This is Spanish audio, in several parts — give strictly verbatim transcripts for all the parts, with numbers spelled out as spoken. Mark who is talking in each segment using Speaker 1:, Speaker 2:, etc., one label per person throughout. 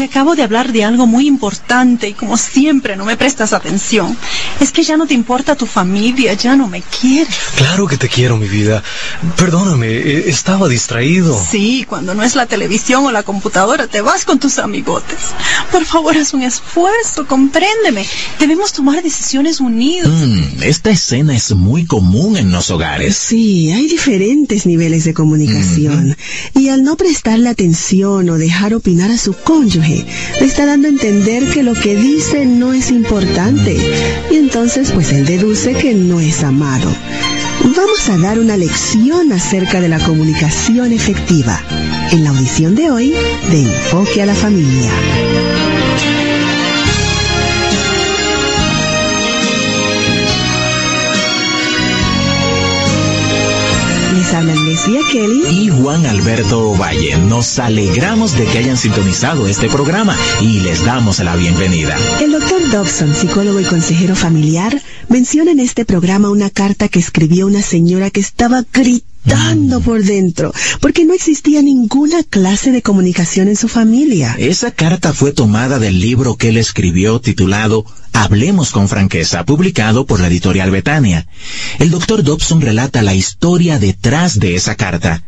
Speaker 1: te acabo de hablar de algo muy importante y como siempre no me prestas atención. Es que ya no te importa tu familia, ya no me quieres.
Speaker 2: Claro que te quiero, mi vida. Perdóname, estaba distraído.
Speaker 1: Sí, cuando no es la televisión o la computadora, te vas con tus amigotes. Por favor, haz un esfuerzo, compréndeme. Debemos tomar decisiones unidas.
Speaker 3: Mm, esta escena es muy común en los hogares.
Speaker 4: Sí, hay diferentes niveles de comunicación. Mm-hmm. Y al no prestarle atención o dejar opinar a su cónyuge, le está dando a entender que lo que dice no es importante. Y entonces, pues él deduce que no es amado. Vamos a dar una lección acerca de la comunicación efectiva en la audición de hoy de Enfoque a la Familia. Les hablan Leslie Kelly
Speaker 3: y Juan Alberto Valle. Nos alegramos de que hayan sintonizado este programa y les damos la bienvenida.
Speaker 4: El doctor Dobson, psicólogo y consejero familiar, menciona en este programa una carta que escribió una señora que estaba gritando mm. por dentro, porque no existía ninguna clase de comunicación en su familia.
Speaker 3: Esa carta fue tomada del libro que él escribió titulado Hablemos con franqueza, publicado por la editorial Betania. El doctor Dobson relata la historia detrás de esa carta.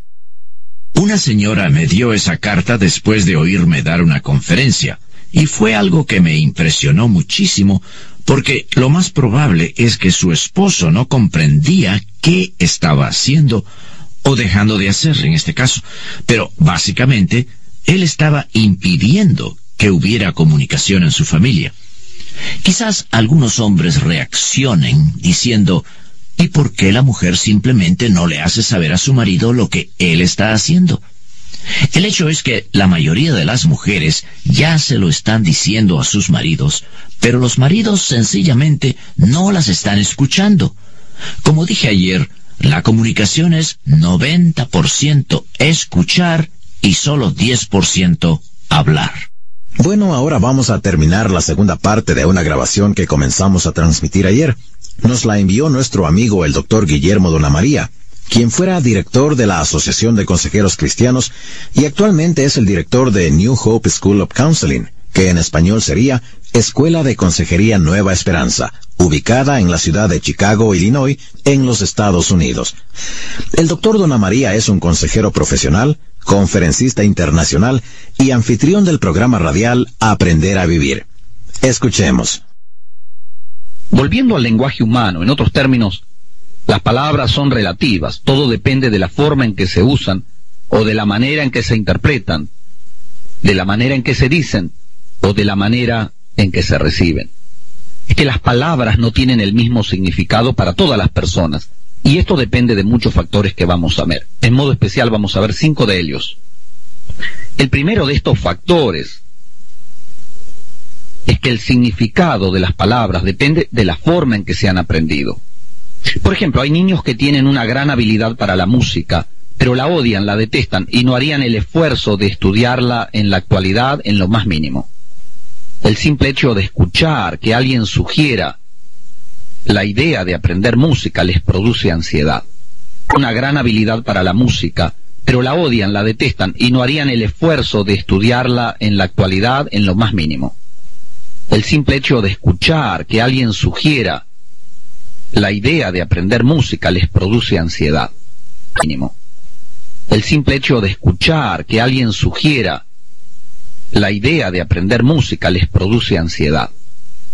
Speaker 5: Una señora me dio esa carta después de oírme dar una conferencia, y fue algo que me impresionó muchísimo, porque lo más probable es que su esposo no comprendía qué estaba haciendo, o dejando de hacer en este caso, pero básicamente él estaba impidiendo que hubiera comunicación en su familia. Quizás algunos hombres reaccionen diciendo, ¿y por qué la mujer simplemente no le hace saber a su marido lo que él está haciendo? El hecho es que la mayoría de las mujeres ya se lo están diciendo a sus maridos, pero los maridos sencillamente no las están escuchando. Como dije ayer, la comunicación es noventa por ciento escuchar y solo diez por ciento hablar.
Speaker 6: Bueno, ahora vamos a terminar la segunda parte de una grabación que comenzamos a transmitir ayer. Nos la envió nuestro amigo el doctor Guillermo Dona María, quien fuera director de la Asociación de Consejeros Cristianos y actualmente es el director de New Hope School of Counseling, que en español sería Escuela de Consejería Nueva Esperanza, ubicada en la ciudad de Chicago, Illinois, en los Estados Unidos. El doctor Dona María es un consejero profesional, conferencista internacional y anfitrión del programa radial Aprender a Vivir. Escuchemos.
Speaker 7: Volviendo al lenguaje humano, en otros términos, las palabras son relativas, todo depende de la forma en que se usan o de la manera en que se interpretan, de la manera en que se dicen o de la manera en que se reciben. Es que las palabras no tienen el mismo significado para todas las personas, y esto depende de muchos factores que vamos a ver. En modo especial vamos a ver cinco de ellos. El primero de estos factores es que el significado de las palabras depende de la forma en que se han aprendido. Por ejemplo, hay niños que tienen una gran habilidad para la música, pero la odian, la detestan y no harían el esfuerzo de estudiarla en la actualidad en lo más mínimo. El simple hecho de escuchar que alguien sugiera la idea de aprender música les produce ansiedad. Una gran habilidad para la música, pero la odian, la detestan y no harían el esfuerzo de estudiarla en la actualidad en lo más mínimo. El simple hecho de escuchar que alguien sugiera la idea de aprender música les produce ansiedad. Mínimo. El simple hecho de escuchar que alguien sugiera la idea de aprender música les produce ansiedad.